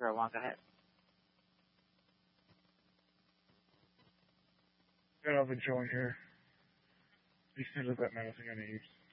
throw one. Go ahead. Good, I've been chilling here. You still live that medicine I need.